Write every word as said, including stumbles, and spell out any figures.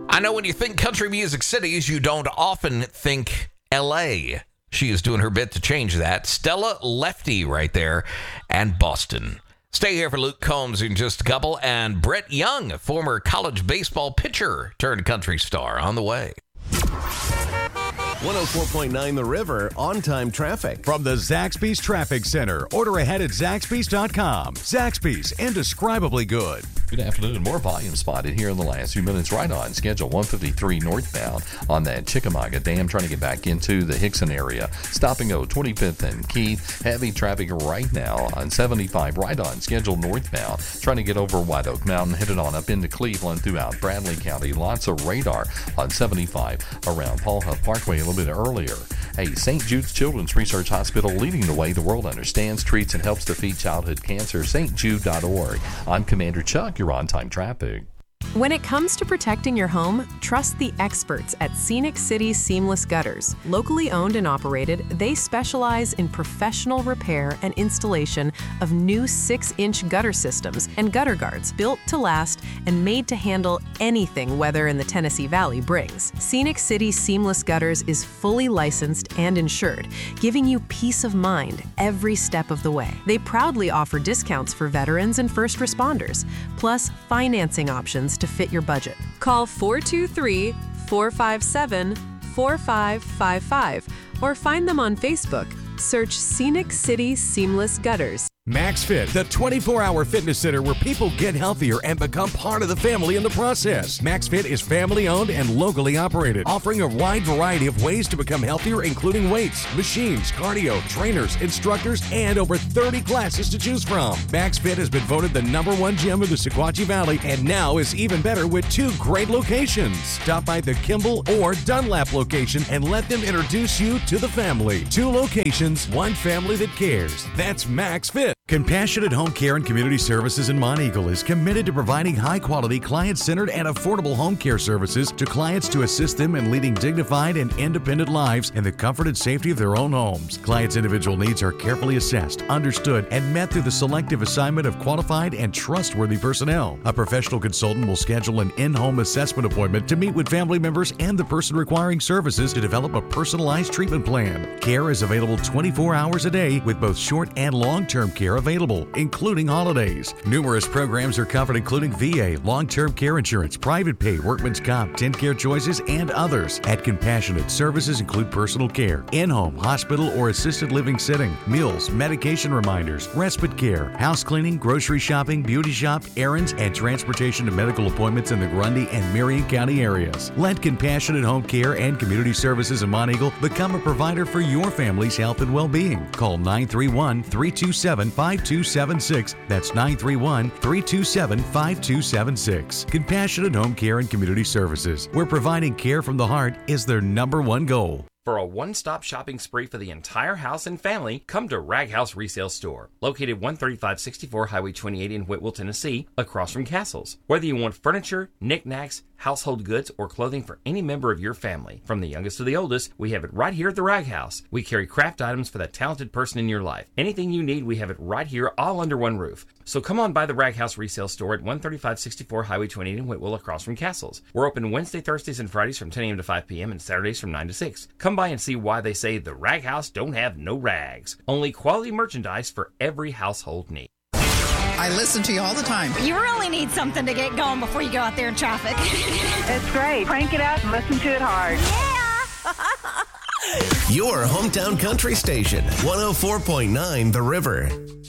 I know when you think country music cities, you don't often think L A. She is doing her bit to change that. Stella Lefty right there, and Boston. Stay here for Luke Combs in just a couple, and Brett Young, former college baseball pitcher turned country star, on the way. one oh four point nine The River, on-time traffic. From the Zaxby's Traffic Center. Order ahead at Zaxby's dot com. Zaxby's, indescribably good. Good afternoon. More volume spotted here in the last few minutes. Right on schedule, one fifty-three northbound on that Chickamauga Dam, trying to get back into the Hickson area. Stop and go twenty-fifth and Keith. Heavy traffic right now on seventy-five, right on schedule northbound, trying to get over White Oak Mountain, headed on up into Cleveland throughout Bradley County. Lots of radar on seventy-five around Paul Huff Parkway a little bit earlier. Hey, Saint Jude's Children's Research Hospital, leading the way. The world understands, treats, and helps defeat childhood cancer. St Jude dot org. I'm Commander Chuck. You're on time traffic. When it comes to protecting your home, trust the experts at Scenic City Seamless Gutters. Locally owned and operated, they specialize in professional repair and installation of new six-inch gutter systems and gutter guards built to last and made to handle anything weather in the Tennessee Valley brings. Scenic City Seamless Gutters is fully licensed and insured, giving you peace of mind every step of the way. They proudly offer discounts for veterans and first responders, plus financing options to fit your budget. Call four two three, four five seven, four five five five or find them on Facebook. Search Scenic City Seamless Gutters. MaxFit, the twenty-four hour fitness center where people get healthier and become part of the family in the process. MaxFit is family-owned and locally operated, offering a wide variety of ways to become healthier, including weights, machines, cardio, trainers, instructors, and over thirty classes to choose from. MaxFit has been voted the number one gym of the Sequatchie Valley and now is even better with two great locations. Stop by the Kimball or Dunlap location and let them introduce you to the family. Two locations, one family that cares. That's MaxFit. Compassionate Home Care and Community Services in Monteagle is committed to providing high-quality, client-centered, and affordable home care services to clients to assist them in leading dignified and independent lives in the comfort and safety of their own homes. Clients' individual needs are carefully assessed, understood, and met through the selective assignment of qualified and trustworthy personnel. A professional consultant will schedule an in-home assessment appointment to meet with family members and the person requiring services to develop a personalized treatment plan. Care is available twenty-four hours a day with both short and long-term care available, including holidays. Numerous programs are covered, including V A, long-term care insurance, private pay, workman's comp, TennCare Choices, and others. At Compassionate, services include personal care, in-home, hospital, or assisted living setting, meals, medication reminders, respite care, house cleaning, grocery shopping, beauty shop, errands, and transportation to medical appointments in the Grundy and Marion County areas. Let Compassionate Home Care and Community Services in Monteagle become a provider for your family's health and well-being. Call nine three one, three two seven, five two seven six. That's nine three one, three two seven, five two seven six. Compassionate Home Care and Community Services, where providing care from the heart is their number one goal. For a one-stop shopping spree for the entire house and family, come to Rag House Resale Store, located one thirty-five sixty-four Highway twenty-eight in Whitwell, Tennessee, across from Castles. Whether you want furniture, knickknacks, household goods, or clothing for any member of your family, from the youngest to the oldest, we have it right here at the Rag House. We carry craft items for that talented person in your life. Anything you need, we have it right here, all under one roof. So come on by the Rag House Resale Store at one thirty-five sixty-four Highway twenty-eight in Whitwell, across from Castles. We're open Wednesday, Thursdays, and Fridays from ten a.m. to five p.m. and Saturdays from nine to six. Come by and see why they say the Rag House don't have no rags. Only quality merchandise for every household need. I listen to you all the time. You really need something to get going before you go out there in traffic. It's great. Crank it up and listen to it hard. Yeah! Your hometown country station, one oh four point nine The River.